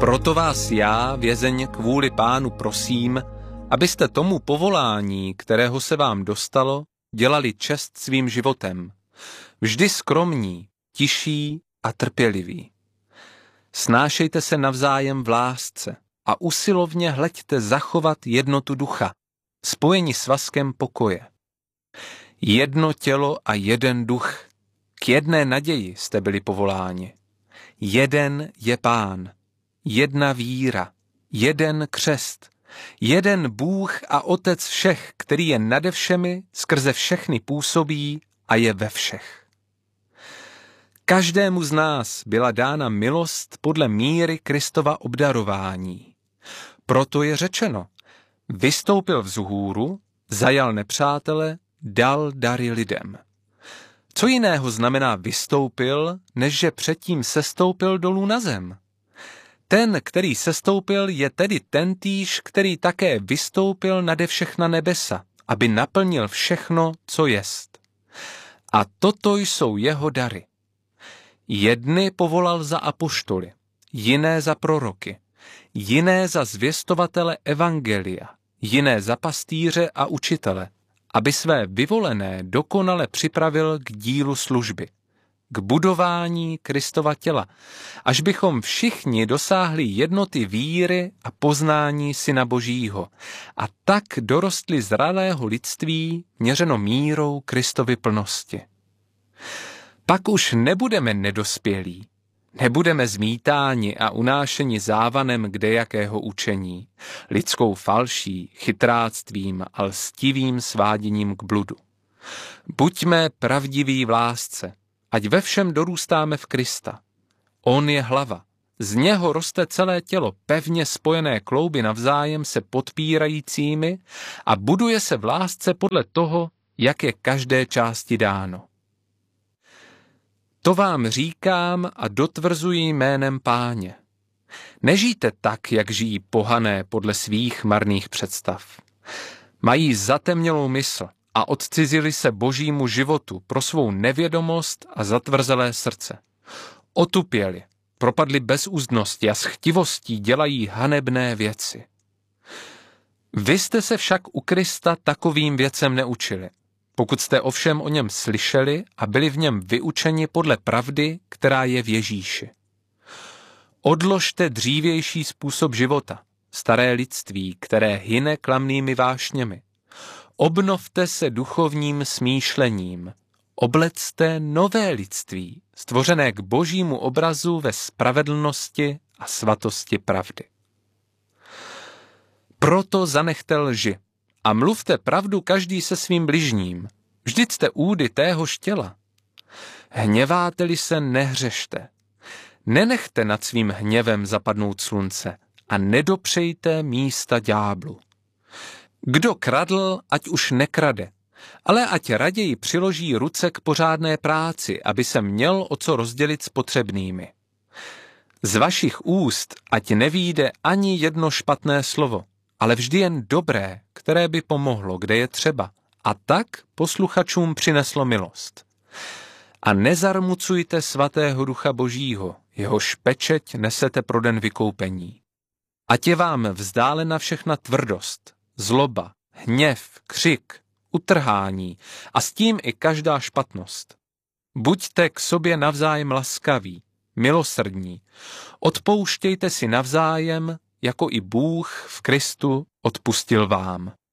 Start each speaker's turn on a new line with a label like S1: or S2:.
S1: Proto vás já, vězeň kvůli Pánu, prosím, abyste tomu povolání, kterého se vám dostalo, dělali čest svým životem. Vždy skromní, tiší a trpěliví. Snášejte se navzájem v lásce a usilovně hleďte zachovat jednotu ducha, spojeni svazkem pokoje. Jedno tělo a jeden duch, k jedné naději jste byli povoláni. Jeden je Pán, jedna víra, jeden křest, jeden Bůh a Otec všech, který je nade všemi, skrze všechny působí a je ve všech. Každému z nás byla dána milost podle míry Kristova obdarování. Proto je řečeno, vystoupil vzhůru, zajal nepřátele, dal dary lidem. Co jiného znamená vystoupil, než že předtím sestoupil dolů na zem? Ten, který sestoupil, je tedy tentýž, který také vystoupil nade všechna nebesa, aby naplnil všechno, co jest. A toto jsou jeho dary. Jedny povolal za apoštoly, jiné za proroky, jiné za zvěstovatele evangelia, jiné za pastýře a učitele, aby své vyvolené dokonale připravil k dílu služby, k budování Kristova těla, až bychom všichni dosáhli jednoty víry a poznání Syna Božího a tak dorostli zralého lidství měřeno mírou Kristovy plnosti. Pak už nebudeme nedospělí, nebudeme zmítáni a unášeni závanem kdejakého učení, lidskou falší, chytráctvím a lstivým sváděním k bludu. Buďme pravdiví v lásce, ať ve všem dorůstáme v Krista. On je hlava, z něho roste celé tělo, pevně spojené klouby navzájem se podpírajícími a buduje se v lásce podle toho, jak je každé části dáno. To vám říkám a dotvrzuji jménem Páně. Nežijte tak, jak žijí pohané podle svých marných představ. Mají zatemnělou mysl a odcizili se božímu životu pro svou nevědomost a zatvrzelé srdce. Otupěli, propadli bezúzdnosti a s chtivostí dělají hanebné věci. Vy jste se však u Krista takovým věcem neučili. Pokud jste ovšem o něm slyšeli a byli v něm vyučeni podle pravdy, která je v Ježíši. Odložte dřívější způsob života, staré lidství, které hyne klamnými vášněmi. Obnovte se duchovním smýšlením. Oblecte nové lidství, stvořené k božímu obrazu ve spravedlnosti a svatosti pravdy. Proto zanechte lži a mluvte pravdu každý se svým bližním. Vždyť jste údy téhož těla. Hněváte-li se, nehřešte. Nenechte nad svým hněvem zapadnout slunce a nedopřejte místa ďáblu. Kdo kradl, ať už nekrade, ale ať raději přiloží ruce k pořádné práci, aby se měl o co rozdělit s potřebnými. Z vašich úst ať nevyjde ani jedno špatné slovo, ale vždy jen dobré, které by pomohlo, kde je třeba, a tak posluchačům přineslo milost. A nezarmucujte svatého Ducha Božího, jehož pečeť nesete pro den vykoupení. Ať je vám vzdálena všechna tvrdost, zloba, hněv, křik, utrhání a s tím i každá špatnost. Buďte k sobě navzájem laskaví, milosrdní, odpouštějte si navzájem, jako i Bůh v Kristu odpustil vám.